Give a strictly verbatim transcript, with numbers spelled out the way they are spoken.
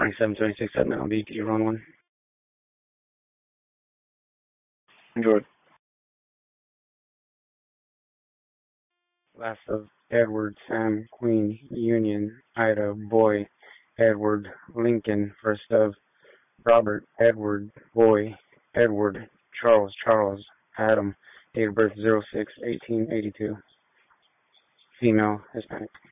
twenty-seven twenty-six at Mountain Beach, you run one. Enjoy. Last of Edward, Sam, Queen, Union, Ida, Boy, Edward, Lincoln. First of Robert, Edward, Boy, Edward, Charles, Charles, Adam. Date of birth zero six eighteen eighty-two. Female, Hispanic.